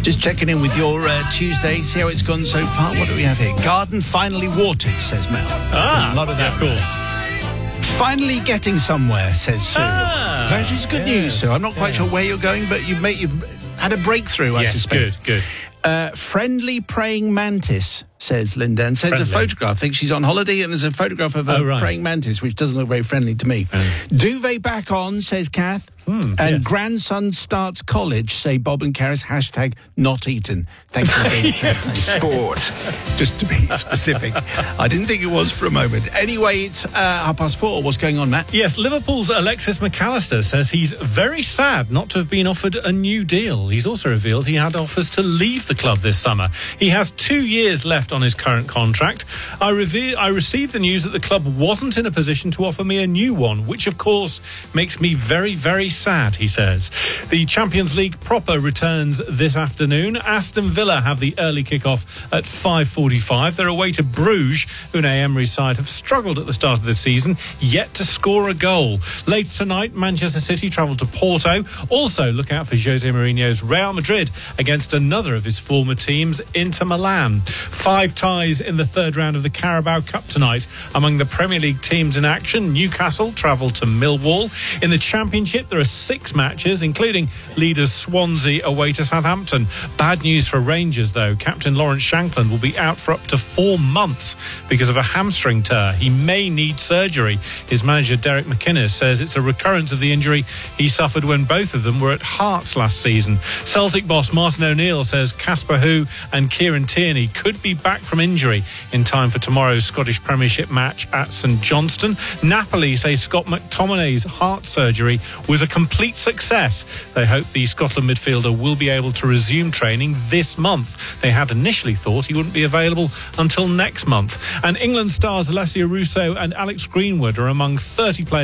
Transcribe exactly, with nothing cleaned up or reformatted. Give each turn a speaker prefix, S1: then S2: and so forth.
S1: Just checking in with your uh, Tuesday, see how it's gone so far. What do we have here? Garden finally watered, says Mel. That's
S2: ah,
S1: a lot of that.
S2: Yeah, of course.
S1: Finally getting somewhere, says Sue.
S2: Ah,
S1: Which is good
S2: yes,
S1: news, Sue. I'm not quite
S2: yeah.
S1: sure where you're going, but you made you had a breakthrough, I
S2: yes,
S1: suspect.
S2: good, good.
S1: Uh, friendly praying mantis, says Linda, and sends
S2: Friendly.
S1: a photograph. I think she's on holiday, and there's a photograph of a
S2: Oh, right.
S1: praying mantis, which doesn't look very friendly to me.
S2: Oh.
S1: Duvet back on, says Kath.
S2: Hmm,
S1: and
S2: yes.
S1: grandson starts college, say Bob and Karis, hashtag not eaten. Thank you again. Sport. Just to be specific. I didn't think it was for a moment. Anyway, it's uh, half past four. What's going on, Matt?
S2: Yes, Liverpool's Alexis McAllister says he's very sad not to have been offered a new deal. He's also revealed he had offers to leave the club this summer. He has two years left on his current contract. I, reve- I received the news that the club wasn't in a position to offer me a new one, which, of course, makes me very, very sad, he says. The Champions League proper returns this afternoon. Aston Villa have the early kickoff at five forty-five. They're away to Bruges. Unai Emery's side have struggled at the start of the season, yet to score a goal. Later tonight, Manchester City travel to Porto. Also, look out for Jose Mourinho's Real Madrid against another of his former teams, Inter Milan. Five ties in the third round of the Carabao Cup tonight. Among the Premier League teams in action, Newcastle travel to Millwall. In the Championship, there are six matches, including leaders Swansea away to Southampton. Bad news for Rangers, though. Captain Lawrence Shankland will be out for up to four months because of a hamstring tear. He may need surgery. His manager, Derek McInnes, says it's a recurrence of the injury he suffered when both of them were at Hearts last season. Celtic boss Martin O'Neill says Casper Hu and Kieran Tierney could be back from injury in time for tomorrow's Scottish Premiership match at St Johnstone. Napoli say Scott McTominay's heart surgery was a complete success. They hope the Scotland midfielder will be able to resume training this month. They had initially thought he wouldn't be available until next month. And England stars Alessia Russo and Alex Greenwood are among thirty players